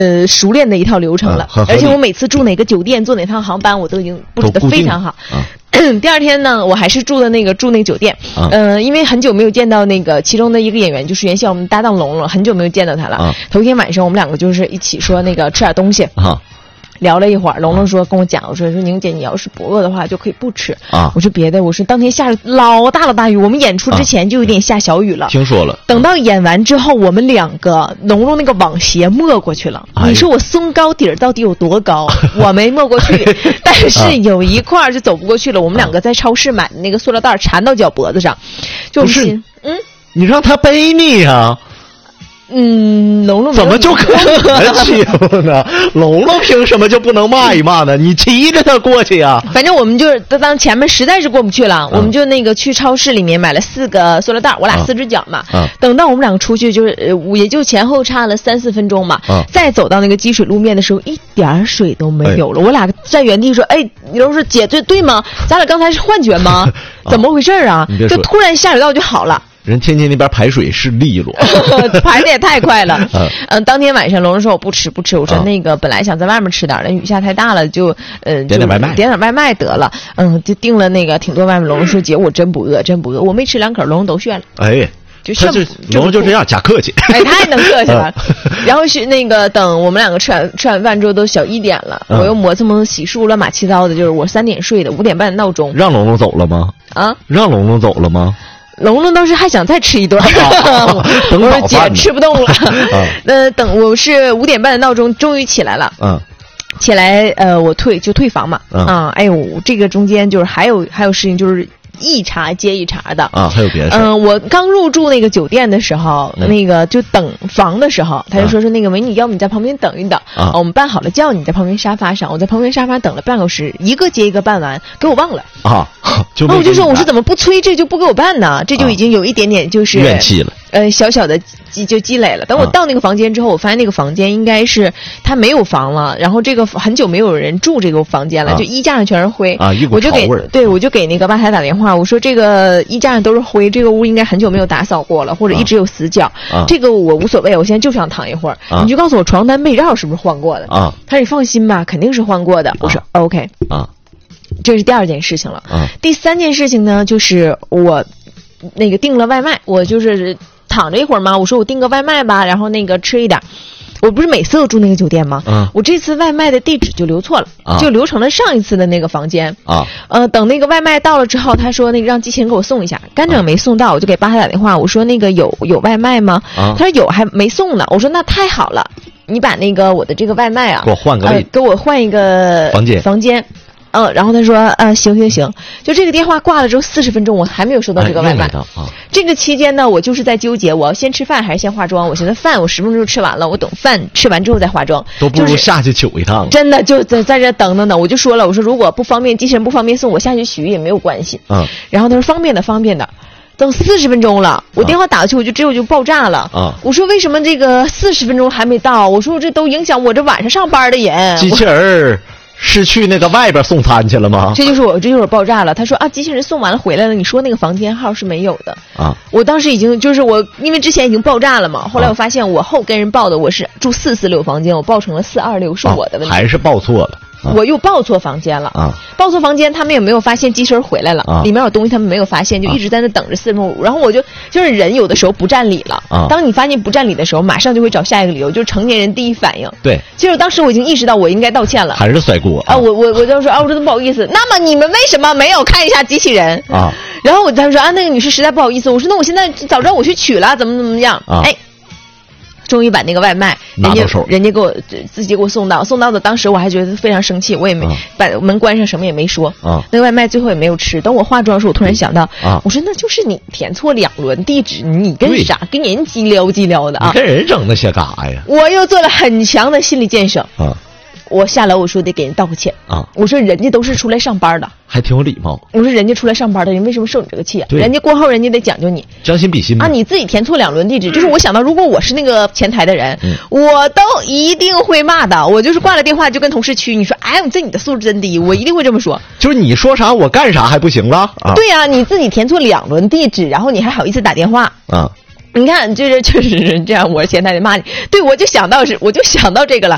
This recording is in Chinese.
熟练的一套流程了，而且我每次住哪个酒店坐哪趟航班我都已经布置得非常好。第二天呢，我还是住那个酒店，因为很久没有见到那个其中的一个演员，就是原先我们搭档龙龙，很久没有见到他了。头一天晚上我们两个就是一起说那个吃点东西。聊了一会儿，龙龙说跟我讲，我说宁姐，你要是不饿的话就可以不吃啊。我说别的，我说当天下着老大雨，我们演出之前就有点下小雨了。 听说了。 等到演完之后，我们两个龙龙那个网鞋没过去了。你说我松高底儿到底有多高？我没没过去，但是有一块就走不过去了。我们两个在超市买的那个塑料袋缠到脚脖子上，就是你让他背你呀。 龙龙怎么就可欺负呢？龙龙凭什么就不能骂一骂呢？你骑着他过去呀。 反正我们就是当前面实在是过不去了，我们就那个去超市里面买了4个塑料袋，我俩4只脚嘛。等到我们两个出去，就是也就前后差了3-4分钟嘛。再走到那个积水路面的时候，一点水都没有了。我俩在原地说：“哎，你都说姐对吗？咱俩刚才是幻觉吗？怎么回事啊？就突然下水道就好了。” 人天津那边排水是利落， 排的也太快了。当天晚上龙龙说我不吃，我说那个本来想在外面吃点的，雨下太大了，就点点外卖得了。就订了那个挺多外卖。龙龙说姐我真不饿，我没吃2口，龙龙都炫了。 哎，龙龙就这样假客气， 哎，太能客气了。然后是那个等我们两个吃完饭之后都小1点了，我又磨蹭洗漱乱七八糟的，就是我3点睡的，5点半闹钟。 让龙龙走了吗？让龙龙走了吗？ 龙龙当时还想再吃一顿，我说姐吃不动了。等我是5点半的闹钟，终于起来了。起来我退房嘛。哎呦，这个中间就是还有事情，就是一茬接一茬的啊，还有别的事。 我刚入住那个酒店的时候，那个就等房的时候，他就说那个美女，要不你在旁边等一等我们办好了叫你在旁边沙发上。我在旁边沙发等了半小时，一个接一个办完，给我忘了我就说我说怎么不催这就不给我办呢？这就已经有一点点就是怨气了。 小小的积累了。等我到那个房间之后，我发现那个房间应该是他没有房了，然后这个很久没有人住这个房间了，就衣架上全是灰我就给那个吧台打电话，我说这个衣架上都是灰，这个屋应该很久没有打扫过了，或者一直有死角。这个我无所谓，我现在就想躺一会儿。你就告诉我床单被罩是不是换过的他说你放心吧，肯定是换过的。我说 OK 这是第2件事情了。第3件事情呢，就是我那个订了外卖，我就是躺着一会儿嘛，我说我订个外卖吧，然后那个吃一点。我不是每次都住那个酒店吗？我这次外卖的地址就留错了，就留成了上一次的那个房间等那个外卖到了之后，他说那个让机器人给我送一下，干整没送到，我就给吧台打电话，我说那个有外卖吗？他说有，还没送呢。我说那太好了，你把那个我的这个外卖给我换个位，给我换一个房间。然后他说行，就这个电话挂了之后40分钟，我还没有收到这个外卖。这个期间呢，我就是在纠结，我要先吃饭还是先化妆。我寻思饭我10分钟就吃完了，我等饭吃完之后再化妆， 都不如下去取一趟。 真的就在这等，我就说了，我说如果不方便，机器人不方便送，我下去取也没有关系。然后他说方便的。等40分钟了，我电话打过去，我就爆炸了我说为什么这个40分钟还没到？我说这都影响我这晚上上班的人。 机器人是去那个外边送餐去了吗？ 这就是我爆炸了。他说机器人送完了回来了，你说那个房间号是没有的我当时已经就是因为之前已经爆炸了嘛，后来我发现我后跟人报的我是住446房间，我报成了426，是我的问题， 还是报错了。 我又报错房间了报错房间，他们也没有发现机器人回来了里面有东西他们没有发现，就一直在那等着4分钟。然后我就是人有的时候不占理了当你发现不占理的时候，马上就会找下一个理由，就是成年人第一反应。 对， 其实当时我已经意识到我应该道歉了， 还是甩锅我就说我真的不好意思。那么你们为什么没有看一下机器人然后他说那个女士实在不好意思。我说那我现在早知道我去取了，怎么样终于把那个外卖人家给我自己给我送到的，当时我还觉得非常生气，我也没把门关上，什么也没说那个外卖最后也没有吃。等我化妆的时候，我突然想到我说那就是你填错2轮地址，你跟啥跟人叽撩的你跟人整那些干啥呀？ 我又做了很强的心理建设我下楼我说得给人道个歉我说人家都是出来上班的， 还挺有礼貌。 我说人家出来上班的人为什么受你这个气人家过后人家得讲究你， 将心比心你自己填错2轮地址。就是我想到如果我是那个前台的人我都一定会骂的。我就是挂了电话就跟同事屈，你说你的素质真低，我一定会这么说。 就是你说啥我干啥还不行了对呀你自己填错2轮地址，然后你还好意思打电话你看，这确实是这样，我前台得骂你。对，我就想到这个了。